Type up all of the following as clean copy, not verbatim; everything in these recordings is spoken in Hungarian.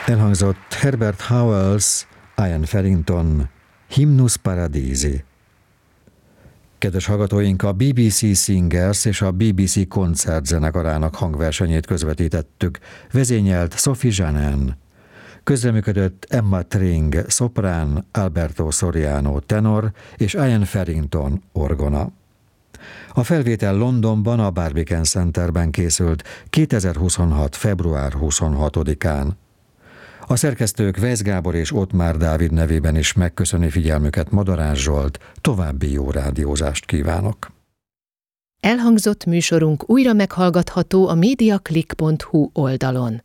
Elhangzott Herbert Howells, Ian Farrington, Hymnus Paradisi. Kedves hallgatóink, a BBC Singers és a BBC koncertzenekarának hangversenyét közvetítettük. Vezényelt Sophie Janin. Közreműködött Emma Tring, szoprán, Alberto Soriano, tenor és Ian Farrington, orgona. A felvétel Londonban, a Barbican Centerben készült 2026. február 26-án. A szerkesztők Weisz Gábor és Ottmár Dávid nevében is megköszöni figyelmüket Madarás Zsolt, további jó rádiózást kívánok. Elhangzott műsorunk újra meghallgatható a mediaclick.hu oldalon.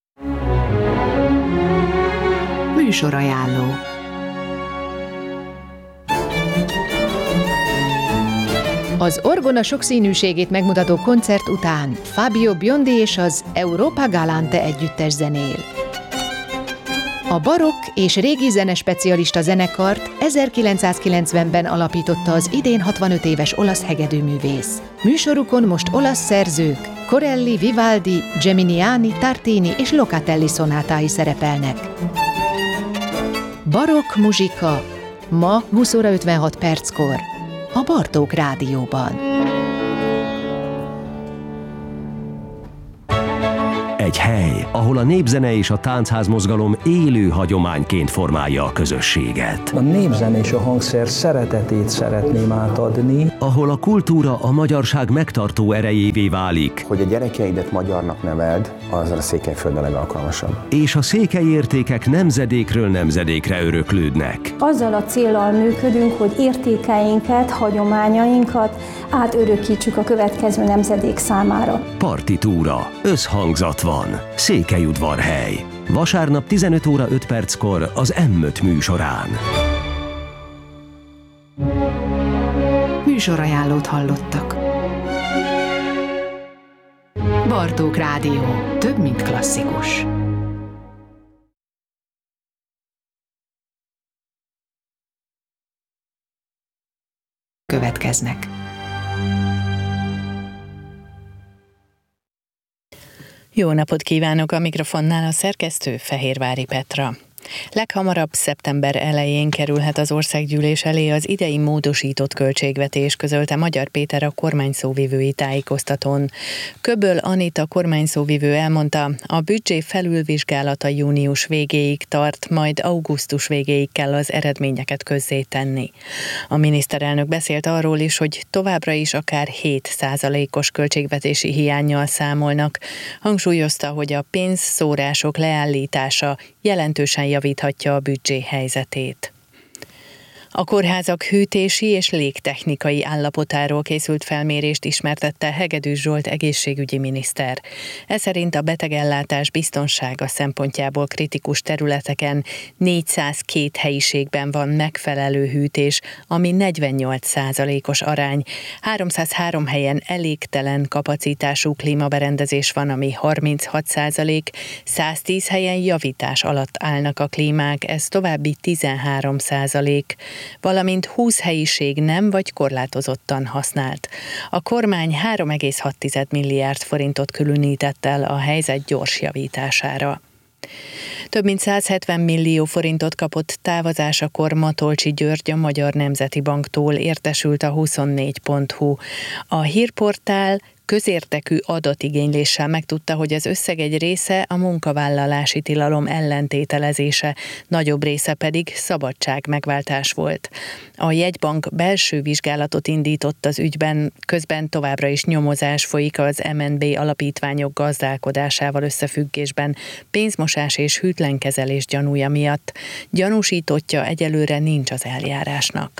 Műsorajánló. Az orgona sokszínűségét megmutató koncert után Fabio Biondi és az Europa Galante együttes zenél. A barokk és régi zenespecialista zenekart 1990-ben alapította az idén 65 éves olasz hegedűművész. Műsorukon most olasz szerzők, Corelli, Vivaldi, Geminiani, Tartini és Locatelli szonátái szerepelnek. Barokk muzsika ma 20 óra 56 perckor a Bartók Rádióban. Egy hely, ahol a népzene és a táncház mozgalom élő hagyományként formálja a közösséget. A népzene és a hangszer szeretetét szeretném átadni. Ahol a kultúra a magyarság megtartó erejévé válik. Hogy a gyerekeidet magyarnak neveld, azzal a Székelyföld a legalkalmasabb. És a székely értékek nemzedékről nemzedékre öröklődnek. Azzal a céllal működünk, hogy értékeinket, hagyományainkat átörökítsük a következő nemzedék számára. Partitúra, összhangzat van. Székelyudvarhely. Vasárnap 15 óra 5 perckor az M5 műsorán. Műsorajánlót hallottak. Bartók Rádió. Több, mint klasszikus. Következnek. Jó napot kívánok, a mikrofonnál a szerkesztő Fehérvári Petra. Leghamarabb szeptember elején kerülhet az országgyűlés elé az idei módosított költségvetés, közölte Magyar Péter a kormányszóvivői tájékoztatón. Köböl Anita kormányszóvivő elmondta, a büdzsé felülvizsgálata június végéig tart, majd augusztus végéig kell az eredményeket közzétenni. A miniszterelnök beszélt arról is, hogy továbbra is akár 7%-os költségvetési hiánnyal számolnak. Hangsúlyozta, hogy a pénzszórások leállítása jelentősen javíthatja a büdzsé helyzetét. A kórházak hűtési és légtechnikai állapotáról készült felmérést ismertette Hegedűs Zsolt egészségügyi miniszter. Ez szerint a betegellátás biztonsága szempontjából kritikus területeken 402 helyiségben van megfelelő hűtés, ami 48%-os arány. 303 helyen elégtelen kapacitású klímaberendezés van, ami 36%, 110 helyen javítás alatt állnak a klímák, ez további 13%. Valamint 20 helyiség nem vagy korlátozottan használt. A kormány 3,6 milliárd forintot különített el a helyzet gyors javítására. Több mint 170 millió forintot kapott távozásakor Matolcsy György a Magyar Nemzeti Banktól, értesült a 24.hu. A hírportál közértekű adatigényléssel megtudta, hogy az összeg egy része a munkavállalási tilalom ellentételezése, nagyobb része pedig szabadságmegváltás volt. A jegybank belső vizsgálatot indított az ügyben, közben továbbra is nyomozás folyik az MNB alapítványok gazdálkodásával összefüggésben, pénzmosás és hűtlenkezelés gyanúja miatt. Gyanúsítottja egyelőre nincs az eljárásnak.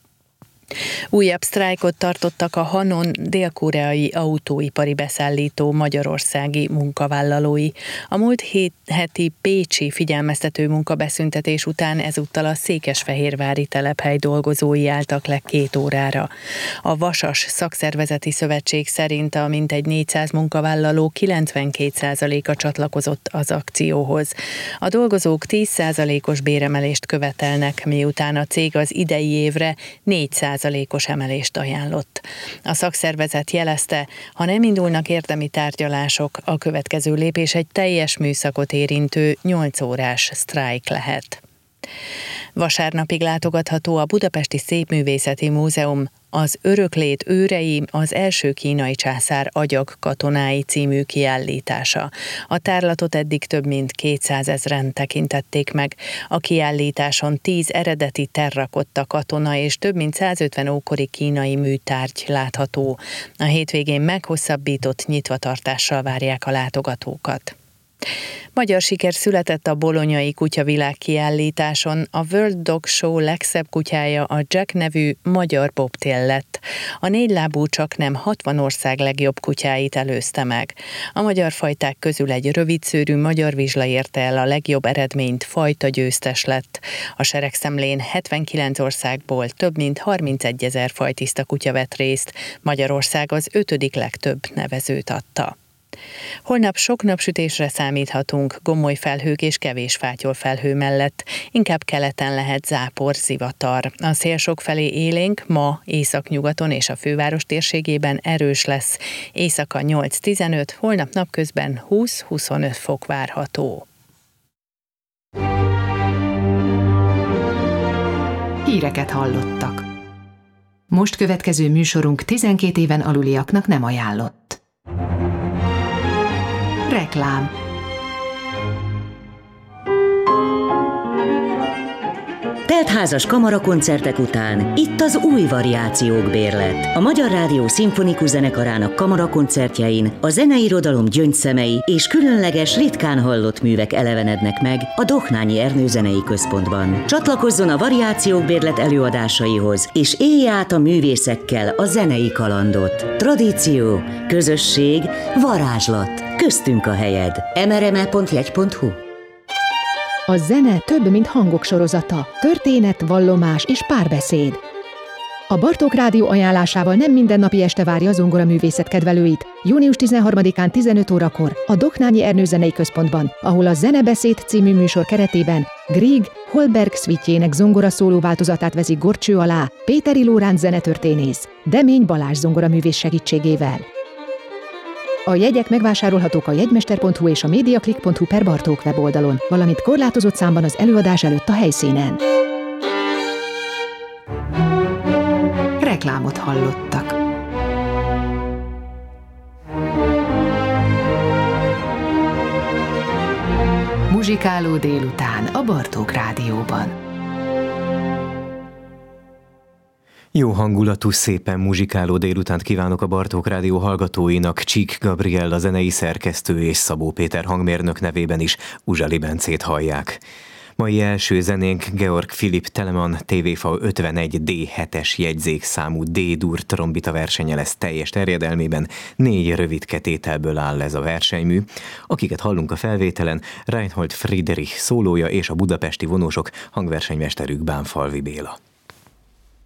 Újabb sztrájkot tartottak a Hanon dél-koreai autóipari beszállító magyarországi munkavállalói. A múlt heti pécsi figyelmeztető munkabeszüntetés után ezúttal a székesfehérvári telephely dolgozói álltak le 2 órára. A Vasas Szakszervezeti Szövetség szerint a mintegy 400 munkavállaló 92%-a csatlakozott az akcióhoz. A dolgozók 10%-os béremelést követelnek, miután a cég az idei évre 4% 10%-os emelést ajánlott. A szakszervezet jelezte, ha nem indulnak érdemi tárgyalások, a következő lépés egy teljes műszakot érintő 8 órás sztrájk lehet. Vasárnapig látogatható a Budapesti Szépművészeti Múzeum Az öröklét őrei, az első kínai császár agyak katonái című kiállítása. A tárlatot eddig több mint 200 000-en tekintették meg. A kiállításon 10 eredeti terrakotta katona és több mint 150 ókori kínai műtárgy látható. A hétvégén meghosszabbított nyitvatartással várják a látogatókat. Magyar siker született a bolonyai kutyavilág kiállításon, a World Dog Show legszebb kutyája a Jack nevű magyar bobtail lett. A négylábú csaknem 60 ország legjobb kutyáit előzte meg. A magyar fajták közül egy rövidszőrű magyar vizsla érte el a legjobb eredményt, fajta győztes lett. A seregszemlén 79 országból több mint 31 000 fajtiszta kutya vett részt, Magyarország az 5. legtöbb nevezőt adta. Holnap sok napsütésre számíthatunk, gomoly felhők és kevés fátyolfelhő mellett. Inkább keleten lehet zápor, zivatar. A szél sokfelé élénk, ma északnyugaton és a főváros térségében erős lesz. Éjszaka 8-15, holnap napközben 20-25 fok várható. Híreket hallottak. Most következő műsorunk 12 éven aluliaknak nem ajánlott. Reklám. Teltházas kamarakoncertek után itt az új variációk bérlet. A Magyar Rádió Szimfonikus Zenekarának kamarakoncertjein a zenei irodalom gyöngyszemei és különleges, ritkán hallott művek elevenednek meg a Dohnányi Ernő Zenei Központban. Csatlakozzon a variációk bérlet előadásaihoz, és élje át a művészekkel a zenei kalandot. Tradíció, közösség, varázslat. Köztünk a helyed. mrme.jegy.hu. A zene több, mint hangok sorozata, történet, vallomás és párbeszéd. A Bartók Rádió ajánlásával nem mindennapi este várja a zongoraművészet kedvelőit. Június 13-án 15 órakor a Dohnányi Ernő Zenei Központban, ahol a Zenebeszéd című műsor keretében Grieg Holberg szvítjének zongora szóló változatát veszik górcső alá Péteri Lóránc zenetörténész, Demény Balázs zongoraművész segítségével. A jegyek megvásárolhatók a jegymester.hu és a mediaclick.hu/Bartók weboldalon, valamint korlátozott számban az előadás előtt a helyszínen. Reklámot hallottak. Muzsikáló délután a Bartók Rádióban. Jó hangulatú, szépen muzsikáló délutánt kívánok a Bartók Rádió hallgatóinak. Csík Gabriella zenei szerkesztő és Szabó Péter hangmérnök nevében is Uzsali Bencét hallják. Mai első zenénk Georg Philipp Telemann TVV 51 D7-es jegyzékszámú D-dur trombita versenye lesz teljes terjedelmében. 4 rövidke tételből áll ez a versenymű. Akiket hallunk a felvételen, Reinhold Friedrich szólója és a budapesti vonósok, hangversenymesterük Bánfalvi Béla.